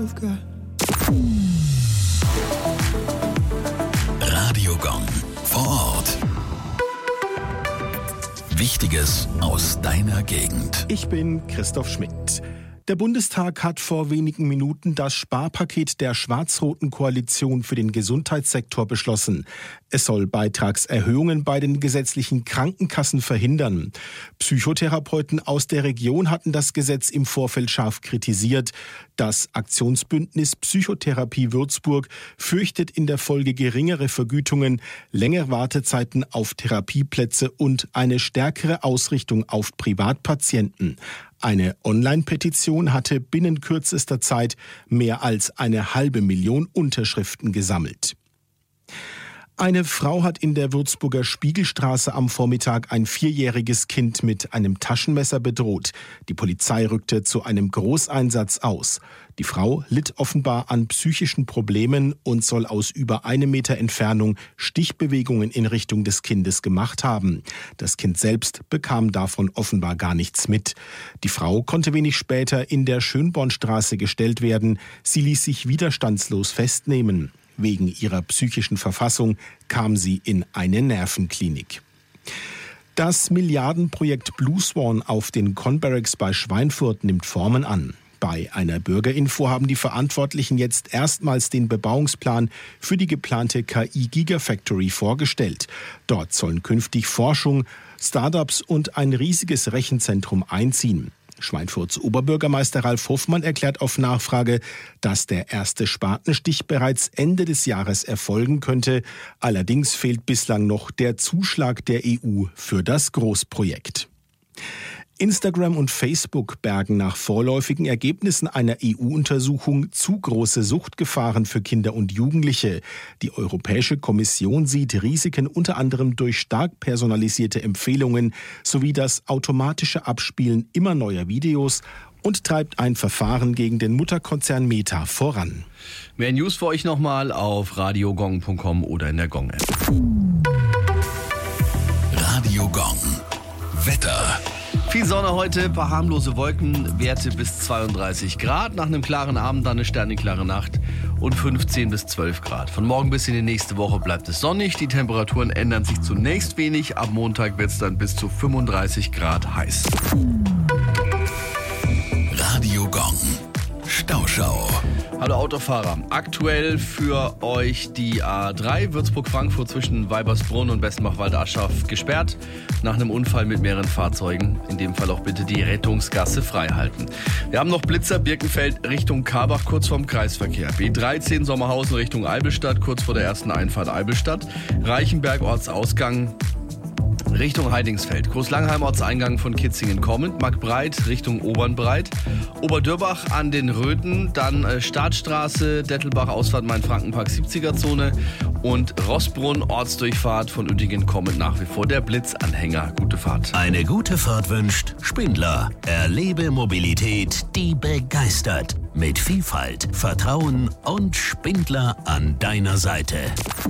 I've got. Radio Gong vor Ort. Wichtiges aus deiner Gegend. Ich bin Christoph Schmidt. Der Bundestag hat vor wenigen Minuten das Sparpaket der schwarz-roten Koalition für den Gesundheitssektor beschlossen. Es soll Beitragserhöhungen bei den gesetzlichen Krankenkassen verhindern. Psychotherapeuten aus der Region hatten das Gesetz im Vorfeld scharf kritisiert. Das Aktionsbündnis Psychotherapie Würzburg fürchtet in der Folge geringere Vergütungen, längere Wartezeiten auf Therapieplätze und eine stärkere Ausrichtung auf Privatpatienten. Eine Online-Petition hatte binnen kürzester Zeit mehr als 500.000 Unterschriften gesammelt. Eine Frau hat in der Würzburger Spiegelstraße am Vormittag ein 4-jähriges Kind mit einem Taschenmesser bedroht. Die Polizei rückte zu einem Großeinsatz aus. Die Frau litt offenbar an psychischen Problemen und soll aus über 1 Meter Entfernung Stichbewegungen in Richtung des Kindes gemacht haben. Das Kind selbst bekam davon offenbar gar nichts mit. Die Frau konnte wenig später in der Schönbornstraße gestellt werden. Sie ließ sich widerstandslos festnehmen. Wegen ihrer psychischen Verfassung kam sie in eine Nervenklinik. Das Milliardenprojekt Blue Swan auf den Conbarracks bei Schweinfurt nimmt Formen an. Bei einer Bürgerinfo haben die Verantwortlichen jetzt erstmals den Bebauungsplan für die geplante KI-Gigafactory vorgestellt. Dort sollen künftig Forschung, Startups und ein riesiges Rechenzentrum einziehen. Schweinfurts Oberbürgermeister Ralf Hofmann erklärt auf Nachfrage, dass der erste Spatenstich bereits Ende des Jahres erfolgen könnte. Allerdings fehlt bislang noch der Zuschlag der EU für das Großprojekt. Instagram und Facebook bergen nach vorläufigen Ergebnissen einer EU-Untersuchung zu große Suchtgefahren für Kinder und Jugendliche. Die Europäische Kommission sieht Risiken unter anderem durch stark personalisierte Empfehlungen sowie das automatische Abspielen immer neuer Videos und treibt ein Verfahren gegen den Mutterkonzern Meta voran. Mehr News für euch nochmal auf radiogong.com oder in der Gong-App. Radio Gong. Wetter. Viel Sonne heute, paar harmlose Wolken, Werte bis 32 Grad. Nach einem klaren Abend dann eine sternenklare Nacht und 15 bis 12 Grad. Von morgen bis in die nächste Woche bleibt es sonnig. Die Temperaturen ändern sich zunächst wenig. Ab Montag wird es dann bis zu 35 Grad heiß. Radio Gong. Stauschau. Hallo Autofahrer, aktuell für euch die A3 Würzburg-Frankfurt zwischen Weibersbrunn und Bessenbach-Waldaschaf gesperrt. Nach einem Unfall mit mehreren Fahrzeugen. In dem Fall auch bitte die Rettungsgasse frei halten. Wir haben noch Blitzer Birkenfeld Richtung Karbach kurz vorm Kreisverkehr. B13 Sommerhausen Richtung Albelstadt kurz vor der ersten Einfahrt Albelstadt. Reichenberg Ortsausgang Richtung Heidingsfeld, Großlangheim Ortseingang von Kitzingen kommend, Marktbreit Richtung Obernbreit, Oberdürbach an den Röthen, dann Startstraße, Dettelbach Ausfahrt Main-Frankenpark 70er-Zone und Rossbrunn Ortsdurchfahrt von Uettingen kommend nach wie vor der Blitzanhänger. Gute Fahrt. Eine gute Fahrt wünscht Spindler. Erlebe Mobilität, die begeistert. Mit Vielfalt, Vertrauen und Spindler an deiner Seite.